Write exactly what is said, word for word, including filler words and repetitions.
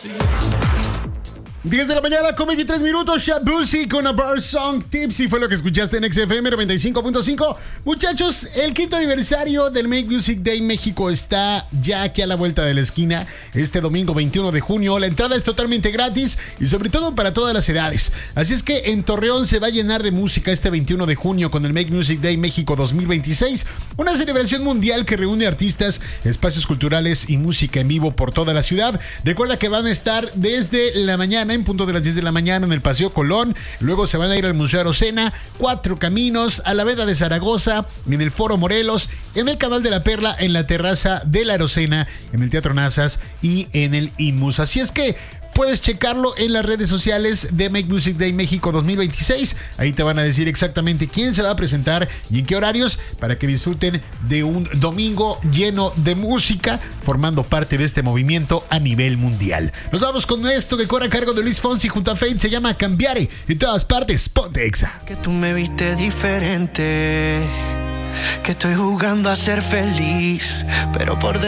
diez de la mañana con veintitrés minutos. Shabuzi con a Bar Song Tipsy fue lo que escuchaste en X F M noventa y cinco punto cinco. Muchachos, el quinto aniversario del Make Music Day México está ya aquí a la vuelta de la esquina. Este domingo veintiuno de junio. La entrada es totalmente gratis y sobre todo para todas las edades. Así es que en Torreón se va a llenar de música este veintiuno de junio con el Make Music Day México dos mil veintiséis. Una celebración mundial que reúne artistas, espacios culturales y música en vivo por toda la ciudad. Recuerda que van a estar desde la mañana en punto de las diez de la mañana en el Paseo Colón, luego se van a ir al Museo Arocena, Cuatro Caminos, a la Veda de Zaragoza, en el Foro Morelos, en el Canal de la Perla, en la terraza de la Arocena, en el Teatro Nazas y en el Inmus. Así es que puedes checarlo en las redes sociales de Make Music Day México dos mil veintiséis. Ahí te van a decir exactamente quién se va a presentar y en qué horarios para que disfruten de un domingo lleno de música, formando parte de este movimiento a nivel mundial. Nos vamos con esto que corre a cargo de Luis Fonsi junto a Fate. Se llama Cambiare. En todas partes, ponte Exa. Que tú me viste diferente, que estoy jugando a ser feliz, pero por